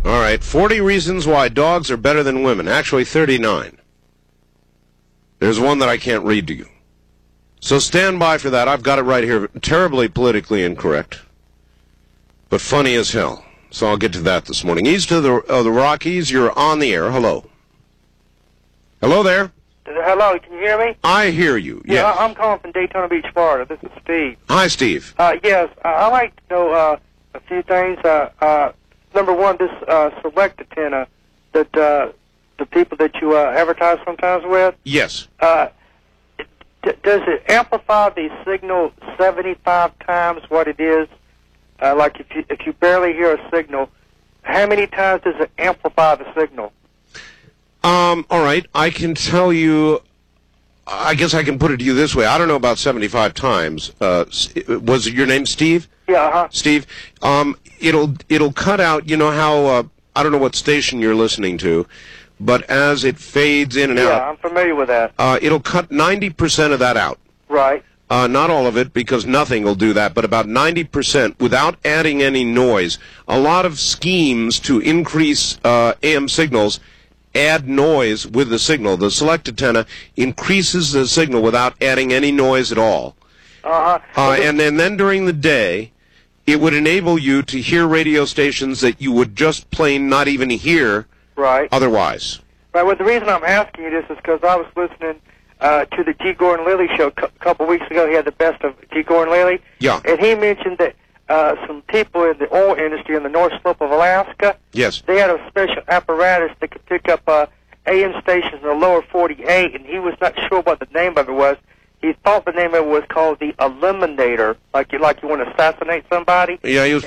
All right, 40 reasons why dogs are better than women. Actually, 39. There's one that I can't read to you. So stand by for that. I've got it right here. Terribly politically incorrect, but funny as hell. So I'll get to that this morning. East of the Rockies, you're on the air. Hello. Hello there. Hello, can you hear me? I hear you, yes. Yeah, I'm calling from Daytona Beach, Florida. This is Steve. Hi, Steve. Yes, I'd like to know a few things. Number one, this select antenna that the people that you advertise sometimes with. Yes. Does it amplify the signal 75 times what it is? Like if you barely hear a signal, how many times does it amplify the signal? All right, I can tell you, I guess I can put it to you this way. I don't know about 75 times. Was your name Steve? Yeah, uh-huh. Steve, it'll cut out, you know how, I don't know what station you're listening to, but as it fades in and out. Yeah, I'm familiar with that. It'll cut 90% of that out. Right. Not all of it, because nothing will do that, but about 90% without adding any noise. A lot of schemes to increase AM signals add noise with the signal. The select antenna increases the signal without adding any noise at all. And then during the day, it would enable you to hear radio stations that you would just plain not even hear otherwise. Right. Well, the reason I'm asking you this is because I was listening to the G. Gordon Lilly show a couple weeks ago. He had the best of G. Gordon Lilly. Yeah. And he mentioned that some people in the oil industry in the North Slope of Alaska, yes, they had a special apparatus that could pick up AM stations in the lower 48, and he was not sure what the name of it was. He thought the name of it was called the Eliminator, like you want to assassinate somebody. Yeah, he was.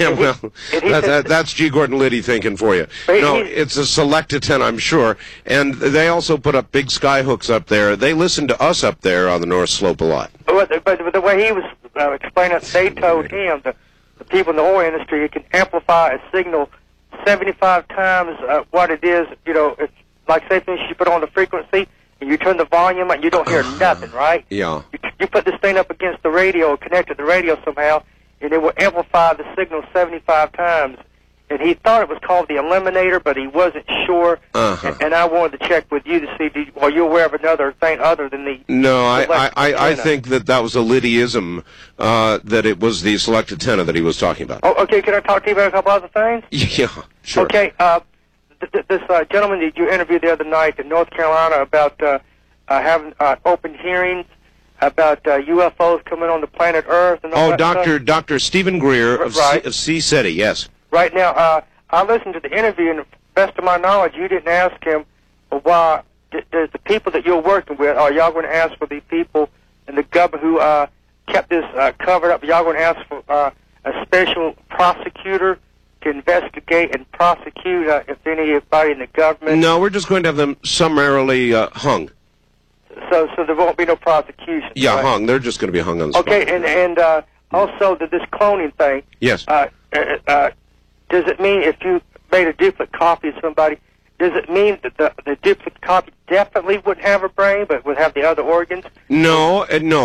That's G. Gordon Liddy thinking for you. No, it's a select antenna, I'm sure. And they also put up big sky hooks up there. They listen to us up there on the North Slope a lot. But the way he was explaining it, they told him, the people in the oil industry, it can amplify a signal 75 times what it is. You know, it's like, say, for instance, you put on the frequency, and you turn the volume up, you don't hear nothing, right? Yeah. You put this thing up against the radio, or connect to the radio somehow, and it will amplify the signal 75 times. And he thought it was called the Eliminator, but he wasn't sure. And I wanted to check with you to see, are you aware of another thing other than the... No, I think that was a Liddyism, that it was the select antenna that he was talking about. Oh, okay, can I talk to you about a couple other things? Yeah, sure. Okay, this gentleman that you interviewed the other night in North Carolina about having open hearings about UFOs coming on the planet Earth and all that stuff. Dr. Stephen Greer of CSETI, yes. Right now, I listened to the interview, and to the best of my knowledge, you didn't ask him why. Does the people that you're working with, are y'all going to ask for the people in the government who kept this covered up? Y'all going to ask for a special prosecutor to investigate and prosecute if anybody in the government? No, we're just going to have them summarily hung. So there won't be no prosecution. Yeah, right? Hung. They're just going to be hung on the spot. Okay, and also this cloning thing. Yes. Does it mean if you made a duplicate copy of somebody, does it mean that the duplicate copy definitely wouldn't have a brain but would have the other organs? No.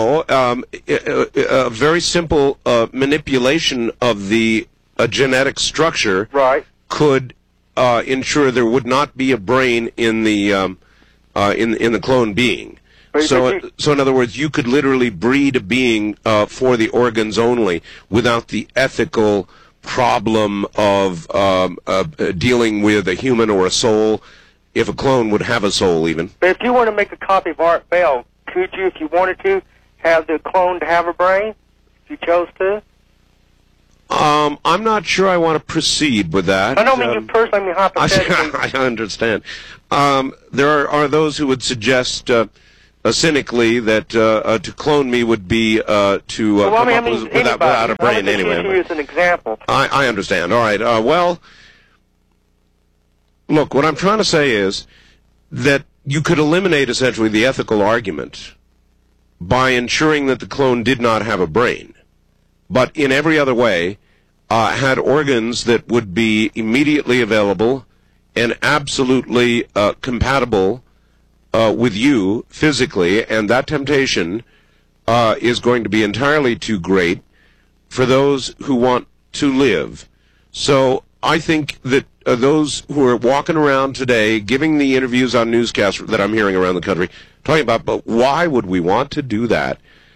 A very simple manipulation of the genetic structure could ensure there would not be a brain in the clone being. So in other words, you could literally breed a being for the organs only without the ethical problem of dealing with a human or a soul, if a clone would have a soul even. But if you want to make a copy of Art Bell, could you, if you wanted to, have the clone to have a brain, if you chose to? I'm not sure I want to proceed with that. I don't mean you personally, I mean hypothetically. I understand. There are those who would suggest cynically that to clone me would be to come up without a brain anyway. I'm just using an example. I understand. All right. Well, look, what I'm trying to say is that you could eliminate essentially the ethical argument by ensuring that the clone did not have a brain, but in every other way had organs that would be immediately available and absolutely compatible with you physically, and that temptation is going to be entirely too great for those who want to live. So I think that those who are walking around today, giving the interviews on newscasts that I'm hearing around the country, talking about, but why would we want to do that?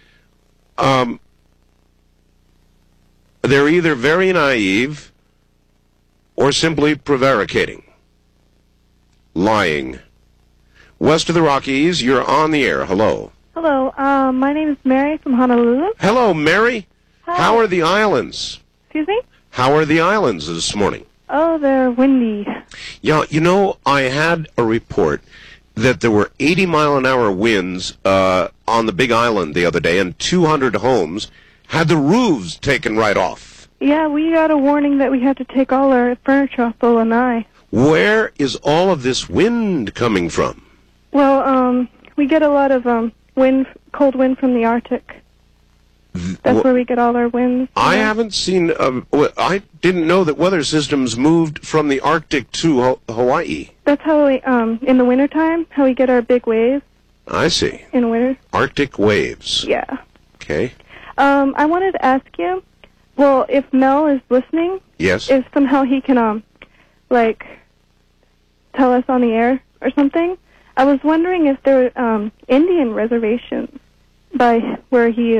They're either very naive or simply prevaricating, lying. West of the Rockies, you're on the air. Hello. Hello. My name is Mary from Honolulu. Hello, Mary. Hi. How are the islands? Excuse me? How are the islands this morning? Oh, they're windy. Yeah, you know, I had a report that there were 80-mile-an-hour winds on the Big Island the other day, and 200 homes had the roofs taken right off. Yeah, we got a warning that we had to take all our furniture off the lanai. Where is all of this wind coming from? Well, we get a lot of cold wind from the Arctic. That's where we get all our winds. I haven't seen. I didn't know that weather systems moved from the Arctic to Hawaii. That's how we, in the wintertime, how we get our big waves. I see. In winter. Arctic waves. Yeah. Okay. I wanted to ask you, well, if Mel is listening, yes, if somehow he can, tell us on the air or something. I was wondering if there were Indian reservations by where he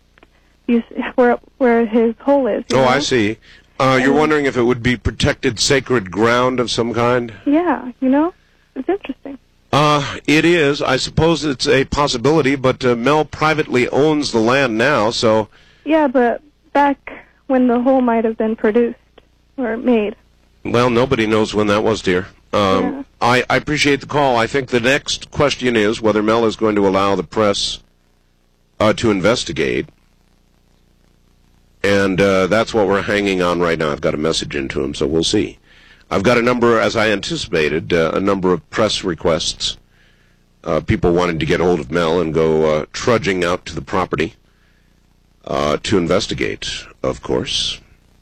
where his hole is. Oh, I see. You're wondering if it would be protected sacred ground of some kind? Yeah, it's interesting. It is. I suppose it's a possibility, but Mel privately owns the land now, so... Yeah, but back when the hole might have been produced or made. Well, nobody knows when that was, dear. Yeah. I appreciate the call. I think the next question is whether Mel is going to allow the press to investigate. And that's what we're hanging on right now. I've got a message into him, so we'll see. I've got a number, as I anticipated, a number of press requests. People wanting to get hold of Mel and go trudging out to the property to investigate, of course.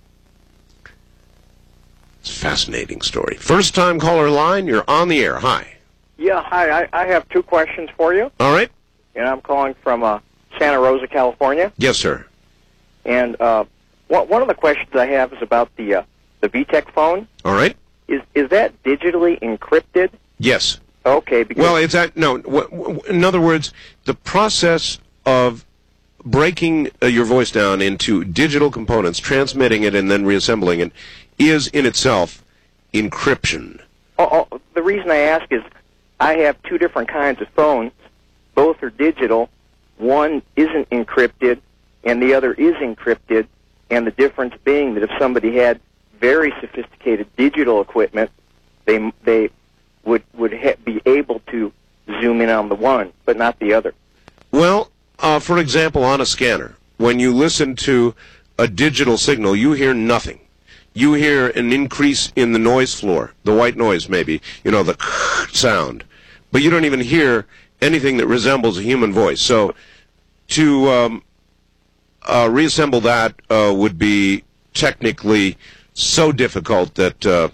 It's a fascinating story. First-time caller line, you're on the air. Hi. Yeah, hi. I have two questions for you. All right. And I'm calling from Santa Rosa, California. Yes, sir. And one of the questions I have is about the VTech phone. All right. Is that digitally encrypted? Yes. Okay. Because well, it's that. No. In other words, the process of breaking your voice down into digital components, transmitting it, and then reassembling it, is in itself encryption. The reason I ask is I have two different kinds of phones. Both are digital. One isn't encrypted, and the other is encrypted, and the difference being that if somebody had very sophisticated digital equipment, they would be able to zoom in on the one, but not the other. Well, for example, on a scanner, when you listen to a digital signal, you hear nothing. You hear an increase in the noise floor, the white noise maybe, the sound. But you don't even hear anything that resembles a human voice. So to reassemble that would be technically so difficult that,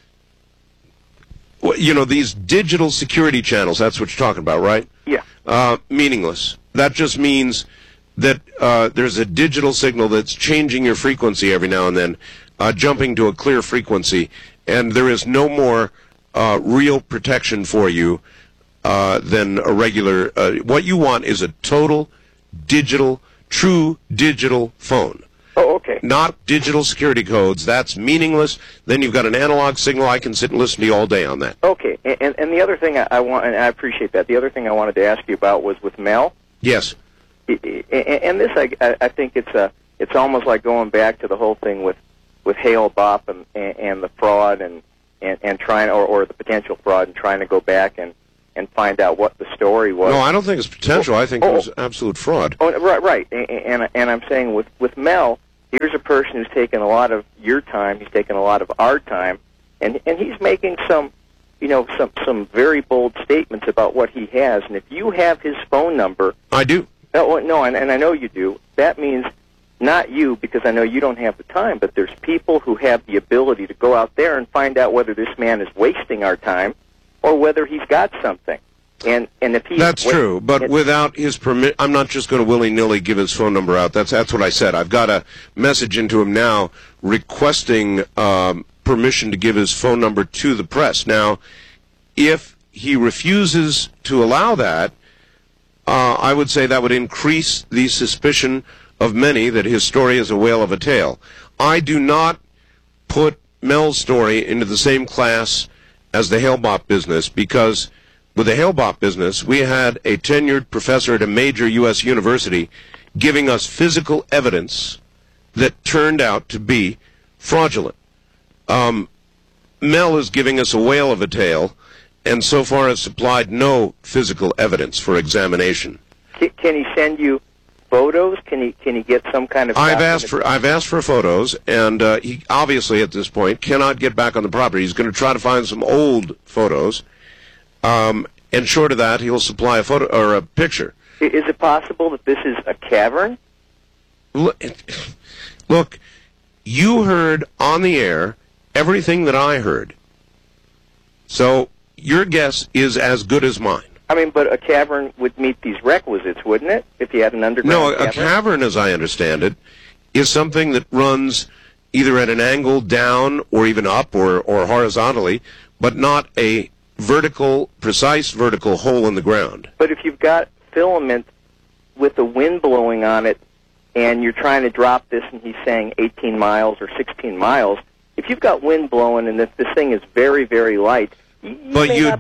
these digital security channels, that's what you're talking about, right? Yeah. Meaningless. That just means that there's a digital signal that's changing your frequency every now and then, jumping to a clear frequency, and there is no more real protection for you than a regular... what you want is a total digital, true digital phone. Oh, okay. Not digital security codes. That's meaningless. Then you've got an analog signal. I can sit and listen to you all day on that. Okay. And the other thing I want, and I appreciate that, the other thing I wanted to ask you about was with Mel. Yes. And this, I think it's almost like going back to the whole thing with Hale Bopp and the fraud and trying, or the potential fraud, and trying to go back and find out what the story was. No, I don't think it's potential. I think it was absolute fraud. Oh, right. And I'm saying with Mel, here's a person who's taken a lot of your time, he's taken a lot of our time, and he's making some very bold statements about what he has. And if you have his phone number... I do. No, and I know you do. That means not you, because I know you don't have the time, but there's people who have the ability to go out there and find out whether this man is wasting our time or whether he's got something. And if he's... That's true, but without his permit, I'm not just going to willy-nilly give his phone number out. That's what I said. I've got a message into him now requesting permission to give his phone number to the press. Now, if he refuses to allow that, I would say that would increase the suspicion of many that his story is a whale of a tale. I do not put Mel's story into the same class as the Hale-Bopp business, because with the Hale-Bopp business, we had a tenured professor at a major U.S. university giving us physical evidence that turned out to be fraudulent. Mel is giving us a whale of a tale, and so far has supplied no physical evidence for examination. Can he send you photos? Can he get some kind of? I've asked for photos, and he obviously at this point cannot get back on the property. He's going to try to find some old photos, and short of that, he'll supply a photo or a picture. Is it possible that this is a cavern? Look, you heard on the air everything that I heard, so your guess is as good as mine. I mean, but a cavern would meet these requisites, wouldn't it, if you had an underground cavern? No, a cavern, as I understand it, is something that runs either at an angle down or even up or horizontally, but not a precise vertical hole in the ground. But if you've got filament with the wind blowing on it, and you're trying to drop this, and he's saying 18 miles or 16 miles, if you've got wind blowing and this thing is very, very light, but you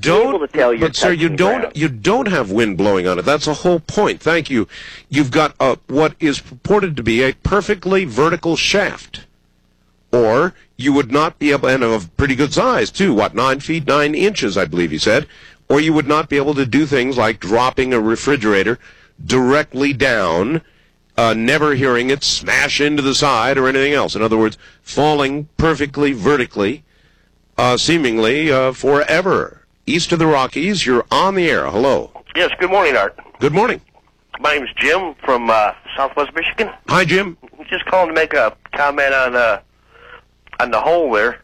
don't have wind blowing on it. That's the whole point. Thank you. You've got what is purported to be a perfectly vertical shaft, or you would not be able, and of pretty good size too. 9 feet 9 inches, I believe he said, or you would not be able to do things like dropping a refrigerator directly down, never hearing it smash into the side or anything else. In other words, falling perfectly vertically. Seemingly forever. East of the Rockies, you're on the air. Hello. Yes, good morning, Art. Good morning. My name is Jim from Southwest Michigan. Hi, Jim. Just calling to make a comment on the hole there.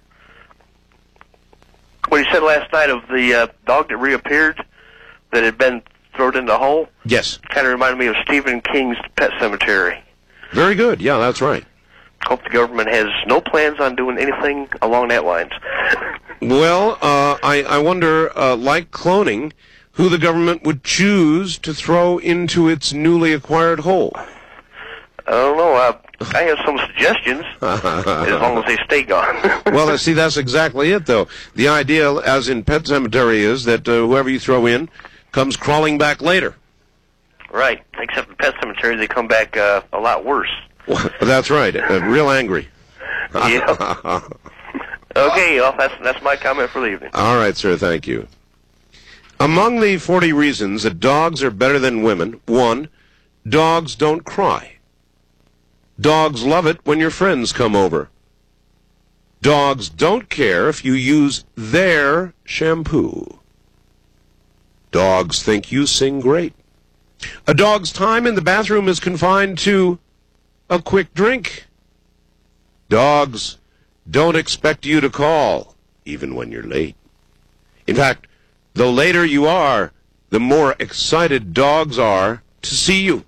What you said last night of the dog that reappeared that had been thrown in the hole? Yes. Kind of reminded me of Stephen King's Pet Sematary. Very good. Yeah, that's right. Hope the government has no plans on doing anything along that lines. Well, I wonder, like cloning, who the government would choose to throw into its newly acquired hole. I don't know. I have some suggestions, as long as they stay gone. Well, see, that's exactly it, though. The idea, as in Pet Sematary, is that whoever you throw in comes crawling back later. Right, except in Pet Sematary, they come back a lot worse. That's right. Real angry. Yeah. Okay, well, that's my comment for the evening. All right, sir. Thank you. Among the 40 reasons that dogs are better than women, 1, dogs don't cry. Dogs love it when your friends come over. Dogs don't care if you use their shampoo. Dogs think you sing great. A dog's time in the bathroom is confined to a quick drink. Dogs don't expect you to call, even when you're late. In fact, the later you are, the more excited dogs are to see you.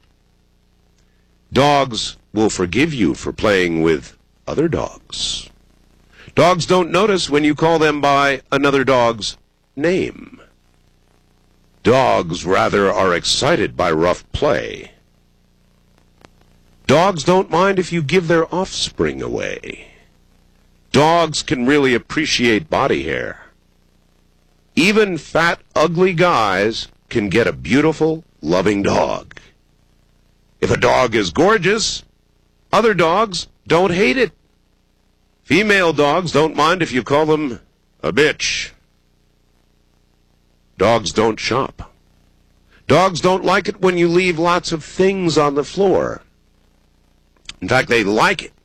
Dogs will forgive you for playing with other dogs. Dogs don't notice when you call them by another dog's name. Dogs rather are excited by rough play. Dogs don't mind if you give their offspring away. Dogs can really appreciate body hair. Even fat, ugly guys can get a beautiful, loving dog. If a dog is gorgeous, other dogs don't hate it. Female dogs don't mind if you call them a bitch. Dogs don't shop. Dogs don't like it when you leave lots of things on the floor. In fact, they like it